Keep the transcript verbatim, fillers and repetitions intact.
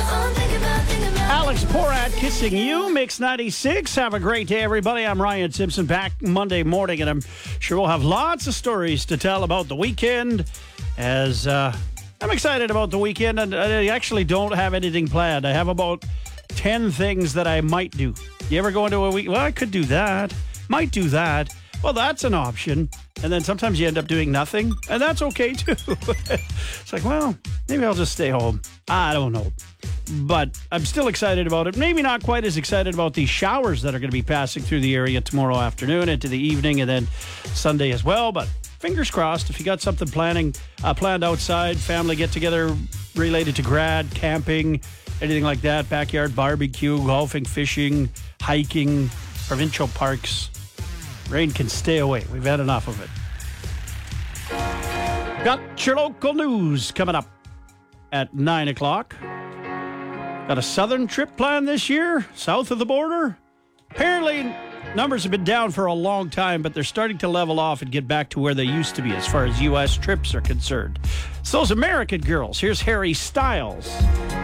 Alex Porat, Kissing You, Mix ninety-six. Have a great day, everybody. I'm Ryan Simpson, back Monday morning, and I'm sure we'll have lots of stories to tell about the weekend, as uh, I'm excited about the weekend, and I actually don't have anything planned. I have about ten things that I might do. You ever go into a week? Well, I could do that. Might do that. Well, that's an option. And then sometimes you end up doing nothing, and that's okay, too. It's like, well, maybe I'll just stay home. I don't know. But I'm still excited about it. Maybe not quite as excited about these showers that are going to be passing through the area tomorrow afternoon into the evening and then Sunday as well. But fingers crossed, if you got something planning, uh, planned outside, family get-together related to grad, camping, anything like that, backyard barbecue, golfing, fishing, hiking, provincial parks, rain can stay away. We've had enough of it. Got your local news coming up at nine o'clock. Got a southern trip planned this year, south of the border. Apparently, numbers have been down for a long time, but they're starting to level off and get back to where they used to be as far as U S trips are concerned. It's those American girls. Here's Harry Styles.